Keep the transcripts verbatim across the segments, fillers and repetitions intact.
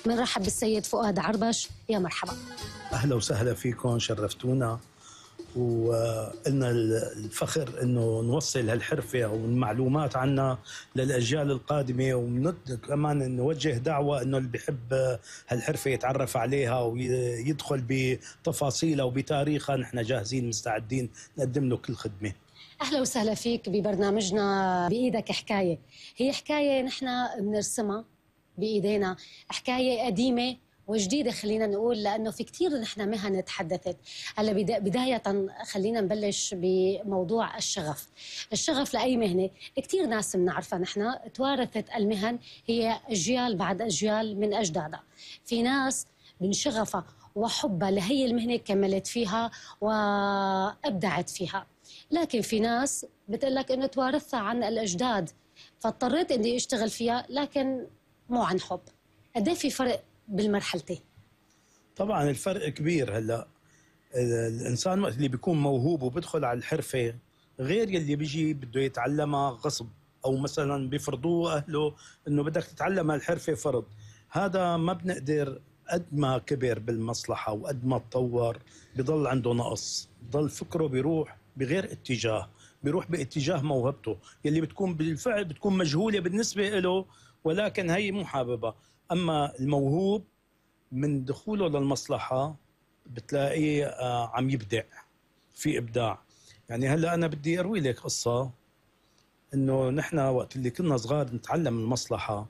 بنرحب بالسيد فؤاد عربش. يا مرحبا. أهلا وسهلا فيكم، شرفتونا. وقلنا الفخر انه نوصل هالحرفه او المعلومات عنها للاجيال القادمه، وكمان نوجه دعوه انه اللي بيحب هالحرفه يتعرف عليها ويدخل بتفاصيلها وبتاريخها. نحن جاهزين مستعدين نقدم له كل خدمه. اهلا وسهلا فيك ببرنامجنا بايدك حكايه. هي حكايه نحن بنرسمها بايدينا، حكايه قديمه وجديدة خلينا نقول، لأنه في كتير نحن مهن تحدثت. هلا بداية خلينا نبلش بموضوع الشغف. الشغف لأي مهنة كتير ناس بنعرفها نحن، توارثت المهن هي أجيال بعد أجيال من أجدادها. في ناس من شغفها وحبها لهي المهنة كملت فيها وأبدعت فيها، لكن في ناس بتقلك إنه توارثها عن الأجداد فاضطريت إني أشتغل فيها، لكن مو عن حب. قد إيه في فرق بالمرحلتين؟ طبعا الفرق كبير. هلا الانسان وقت اللي بيكون موهوب وبيدخل على الحرفه غير يلي بيجي بده يتعلمها غصب، او مثلا بيفرضوه اهله انه بدك تتعلم هالحرفه فرض. هذا ما بنقدر، قد ما كبر بالمصلحه وقد ما تطور بضل عنده نقص، بضل فكره بيروح بغير اتجاه، بيروح باتجاه موهبته يلي بتكون بالفعل بتكون مجهوله بالنسبه له، ولكن هي مو حاببها. أما الموهوب من دخوله للمصلحة بتلاقيه عم يبدع، في إبداع. يعني هلأ أنا بدي أروي لك قصة، إنه نحن وقت اللي كنا صغار نتعلم المصلحة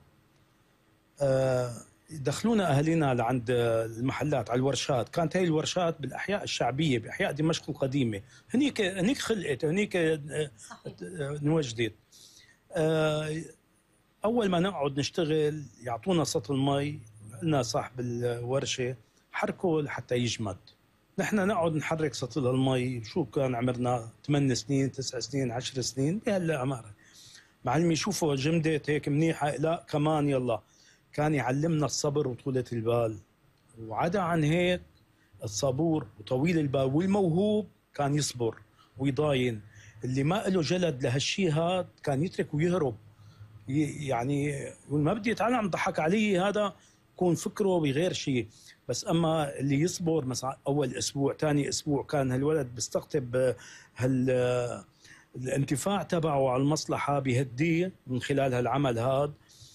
دخلونا أهالينا لعند المحلات على الورشات. كانت هاي الورشات بالأحياء الشعبية، بأحياء دمشق القديمة. هنيك هنيك خلقت، هنيك انوجدت. أول ما نقعد نشتغل يعطونا سطل مي، قلنا صاحب الورشة حركه لحتى يجمد. نحن نقعد نحرك سطل المي. شو كان عمرنا؟ ثمان سنين، تسع سنين، عشر سنين، بهالأعمار. معلم يشوفوا جمدت هيك منيحة، لا كمان يلا. كان يعلمنا الصبر وطولة البال، وعدا عن هيك الصبور وطويل البال والموهوب كان يصبر ويضاين. اللي ما له جلد لهالشي هاد كان يترك ويهرب. يعني يقول ما بدي اتعلم، ضحك علي هذا، يكون فكره بغير شيء. بس اما اللي يصبر مثلا اول اسبوع، ثاني اسبوع، كان هالولد بيستقطب هال الانتفاع تبعه على المصلحه، بيهديه من خلال هالعمل هذا.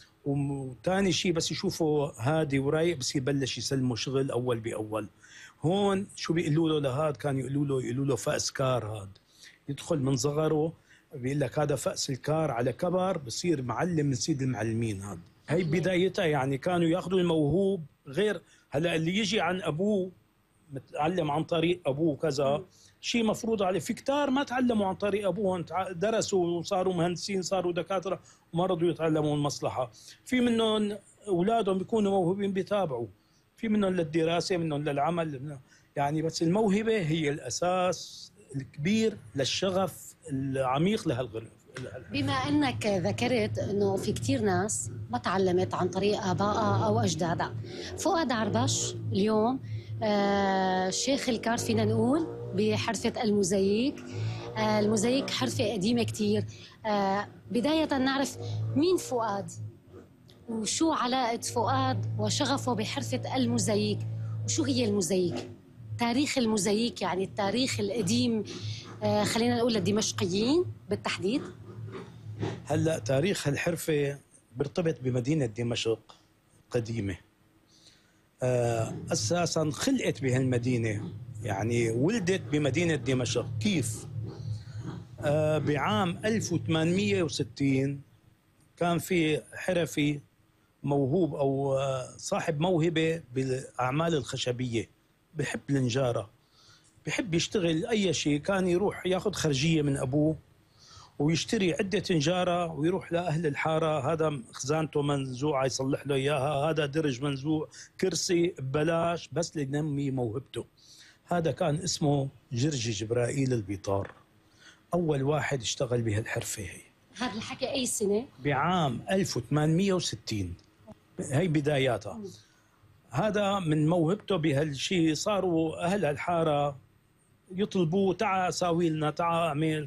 وثاني شيء بس يشوفه هادي ورايق بس يبلش يسلمه شغل اول باول. هون شو بيقولوا له لهاد؟ كان يقولوا له يقولوا له فأس كار. هاد يدخل من صغره، بيقول لك هذا فأس الكار، على كبر بصير معلم من سيد المعلمين. هذا هي بدايتها. يعني كانوا ياخذوا الموهوب غير هلا اللي يجي عن ابوه متعلم عن طريق ابوه كذا شيء مفروض عليه. في كتار ما تعلموا عن طريق ابوهم، درسوا وصاروا مهندسين، صاروا دكاتره، وما رضوا يتعلموا المصلحه. في منهم اولادهم بيكونوا موهوبين بيتابعوا، في منهم للدراسه، منهم للعمل. يعني بس الموهبه هي الاساس الكبير للشغف العميق لهالغرف. بما أنك ذكرت أنه في كتير ناس ما تعلمت عن طريق آبائها أو أجدادها، فؤاد عربش اليوم آه شيخ الكار فينا نقول بحرفة الموزاييك. آه الموزاييك حرفة قديمة كتير. آه بداية نعرف مين فؤاد، وشو علاقة فؤاد وشغفه بحرفة الموزاييك، وشو هي الموزاييك، تاريخ الموزاييك، يعني التاريخ القديم. آه خلينا نقول للدمشقيين بالتحديد. هلا تاريخ هالحرفه بيرتبط بمدينه دمشق قديمه. آه اساسا خلقت بهالمدينه، يعني ولدت بمدينه دمشق. كيف؟ آه بعام ألف وثمانمئة وستين كان في حرفي موهوب او آه صاحب موهبه بالاعمال الخشبيه، بحب النجاره، بحب يشتغل اي شيء. كان يروح ياخذ خرجيه من ابوه ويشتري عدة نجارة ويروح لأهل الحارة، هذا خزانته منزوعة يصلح له إياها، هذا درج منزوع، كرسي ببلاش، بس لنمي موهبته. هذا كان اسمه جرجي جبرائيل البيطار، أول واحد اشتغل بهالحرفة هي. هذا الحكي أي سنة؟ بعام ألف وثمانمئة وستين، هي بداياتها. م. هذا من موهبته بهالشيء صاروا أهل الحارة يطلبوه، تعا ساوي لنا، تعا اعمل.